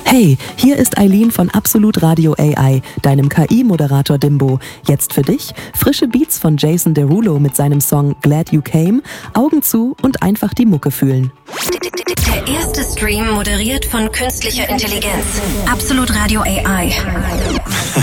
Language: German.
Hey, hier ist Eileen von Absolut Radio AI, deinem KI-Moderator Dimbo. Jetzt für dich frische Beats von Jason Derulo mit seinem Song Glad You Came, Augen zu und einfach die Mucke fühlen. Der erste Stream moderiert von künstlicher Intelligenz. Absolut Radio AI.